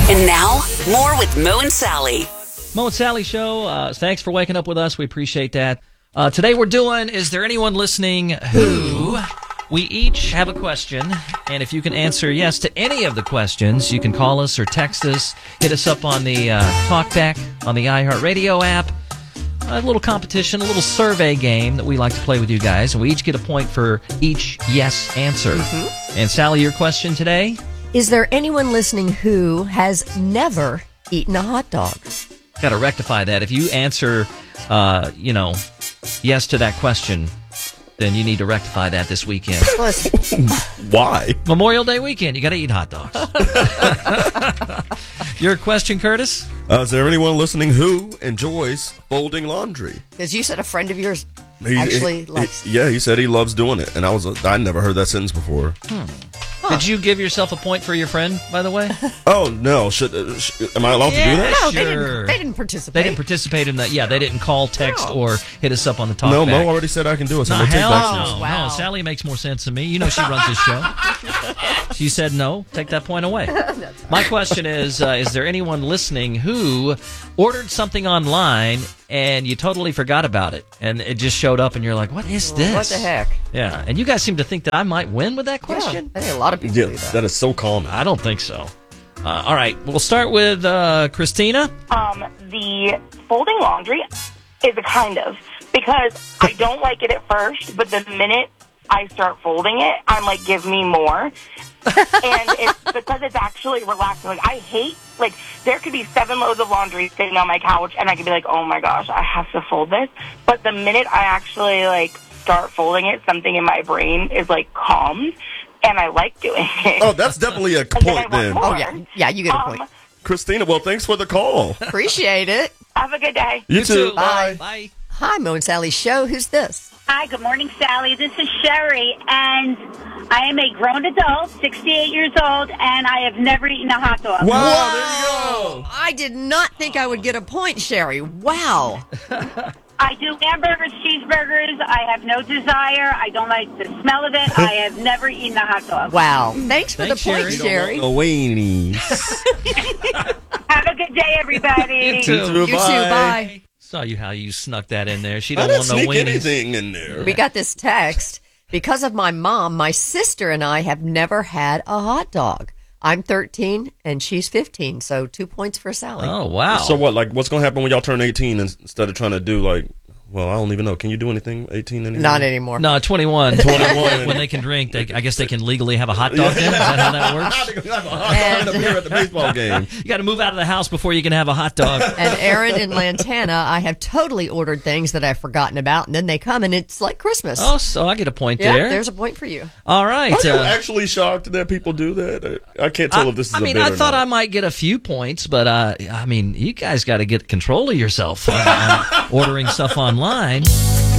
And now, more with Mo and Sally. Mo and Sally Show. Thanks for waking up with us. We appreciate that. Today we're doing, is there anyone listening who... We each have a question, and if you can answer yes to any of the questions, you can call us or text us, hit us up on the TalkBack on the iHeartRadio app. A little competition, a little survey game that we like to play with you guys, and we each get a point for each yes answer. Mm-hmm. And Sally, your question today? Is there anyone listening who has never eaten a hot dog? Got to rectify that. If you answer, yes to that question, then you need to rectify that this weekend. Why? Memorial Day weekend. You got to eat hot dogs. Your question, Curtis? Is there anyone listening who enjoys folding laundry? Because you said a friend of yours actually likes. He said he loves doing it, and I never heard that sentence before. Did you give yourself a point for your friend, by the way? Oh no! Am I allowed to do that? No, Sure. they didn't participate. They didn't participate in that. Yeah, they didn't call, text, or hit us up on the talk. No, Mo already said I can do it. So No, we'll take hell back no. Wow. No, Sally makes more sense than me. You know she runs this show. She said no. Take that point away. My question is there anyone listening who ordered something online and you totally forgot about it, and it just showed up and you're like, what is this? What the heck? Yeah, and you guys seem to think that I might win with that question? I think a lot of people Yeah, do that. that is so common. I don't think so. All right, we'll start with Christina. The folding laundry is a kind of, because I don't like it at first, but the minute I start folding it, I'm like, give me more. And it's because it's actually relaxing. Like, I hate, there could be 7 loads of laundry sitting on my couch, and I could be like, oh my gosh, I have to fold this. But the minute I actually, start folding it, something in my brain is, calmed, and I like doing it. Oh, that's definitely a point then. More. Oh, yeah. Yeah, you get a point. Christina, well, thanks for the call. Appreciate it. Have a good day. You too. Bye. Bye. Hi, Mo and Sally Show. Who's this? Hi, good morning, Sally. This is Sherry, and I am a grown adult, 68 years old, and I have never eaten a hot dog. Wow, there you go. I did not think I would get a point, Sherry. Wow. I do hamburgers, cheeseburgers. I have no desire. I don't like the smell of it. I have never eaten a hot dog. Wow. Thanks for Thanks, the point, Sherry. Sherry. Have a good day, everybody. You too. You too. Bye. Saw you how you snuck that in there. She I don't didn't want no sneak weenies. anything in there. We got this text. Because of my mom, my sister and I have never had a hot dog. I'm 13 and she's 15, so 2 points for Sally. Oh, wow. So what? What's gonna happen when y'all turn 18 instead of trying to do well, I don't even know. Can you do anything 18 anymore? Not anymore. No, 21. 21. When they can drink, I guess they can legally have a hot dog then? Is that how that works? Have a beer at the baseball game. You got to move out of the house before you can have a hot dog. And Aaron in Lantana, I have totally ordered things that I've forgotten about, and then they come, and it's like Christmas. Oh, so I get a point yeah, there. there's a point for you. All right. Are you actually shocked that people do that? I can't tell if this is a bit I or thought not. I might get a few points, but you guys got to get control of yourself on ordering stuff online.